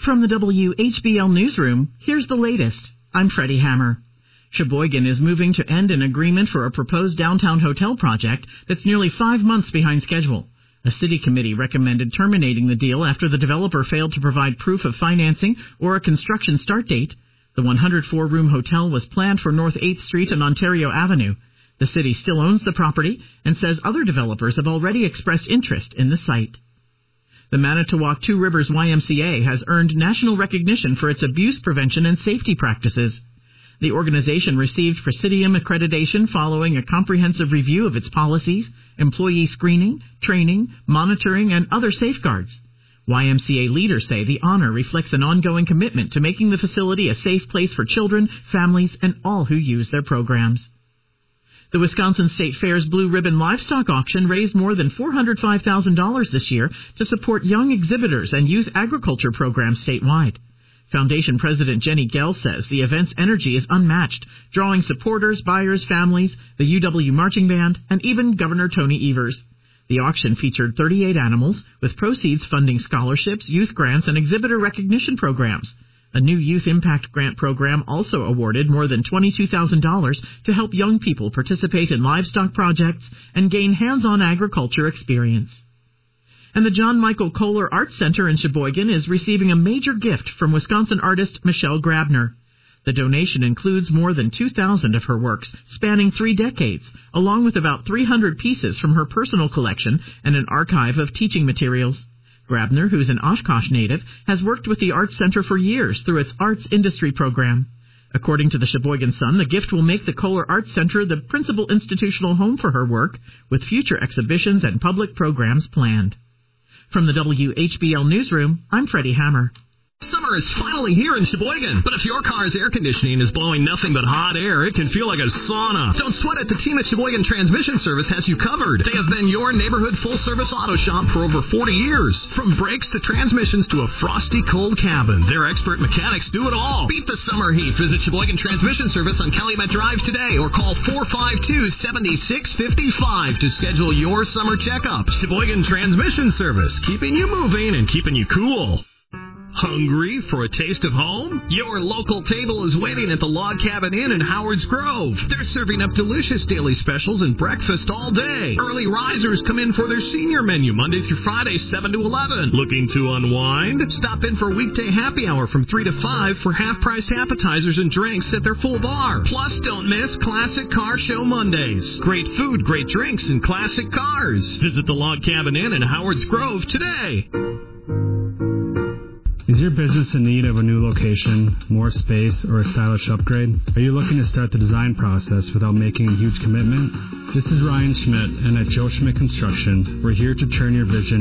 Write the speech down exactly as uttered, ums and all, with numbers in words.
From the W H B L Newsroom, here's the latest. I'm Freddie Hammer. Sheboygan is moving to end an agreement for a proposed downtown hotel project that's nearly five months behind schedule. A city committee recommended terminating the deal after the developer failed to provide proof of financing or a construction start date. The one hundred four room hotel was planned for North eighth Street and Ontario Avenue. The city still owns the property and says other developers have already expressed interest in the site. The Manitowoc Two Rivers Y M C A has earned national recognition for its abuse prevention and safety practices. The organization received Presidium accreditation following a comprehensive review of its policies, employee screening, training, monitoring, and other safeguards. Y M C A leaders say the honor reflects an ongoing commitment to making the facility a safe place for children, families, and all who use their programs. The Wisconsin State Fair's Blue Ribbon Livestock Auction raised more than four hundred five thousand dollars this year to support young exhibitors and youth agriculture programs statewide. Foundation President Jenny Gell says the event's energy is unmatched, drawing supporters, buyers, families, the U W Marching Band, and even Governor Tony Evers. The auction featured thirty-eight animals, with proceeds funding scholarships, youth grants, and exhibitor recognition programs. A new Youth Impact Grant program also awarded more than twenty-two thousand dollars to help young people participate in livestock projects and gain hands-on agriculture experience. And the John Michael Kohler Arts Center in Sheboygan is receiving a major gift from Wisconsin artist Michelle Grabner. The donation includes more than two thousand of her works, spanning three decades, along with about three hundred pieces from her personal collection and an archive of teaching materials. Grabner, who's an Oshkosh native, has worked with the Arts Center for years through its arts industry program. According to the Sheboygan Sun, the gift will make the Kohler Arts Center the principal institutional home for her work, with future exhibitions and public programs planned. From the W H B L Newsroom, I'm Freddie Hammer. Summer is finally here in Sheboygan, but if your car's air conditioning is blowing nothing but hot air, it can feel like a sauna. Don't sweat it. The team at Sheboygan Transmission Service has you covered. They have been your neighborhood full-service auto shop for over forty years. From brakes to transmissions to a frosty cold cabin, their expert mechanics do it all. Beat the summer heat. Visit Sheboygan Transmission Service on Calumet Drive today or call four five two, seven six five five to schedule your summer checkup. Sheboygan Transmission Service, keeping you moving and keeping you cool. Hungry for a taste of home? Your local table is waiting at the Log Cabin Inn in Howard's Grove. They're serving up delicious daily specials and breakfast all day. Early risers come in for their senior menu Monday through Friday, seven to eleven. Looking to unwind? Stop in for weekday happy hour from three to five for half-priced appetizers and drinks at their full bar. Plus, don't miss Classic Car Show Mondays. Great food, great drinks, and classic cars. Visit the Log Cabin Inn in Howard's Grove today. Is your business in need of a new location, more space, or a stylish upgrade? Are you looking to start the design process without making a huge commitment? This is Ryan Schmidt, and at Joe Schmidt Construction, we're here to turn your vision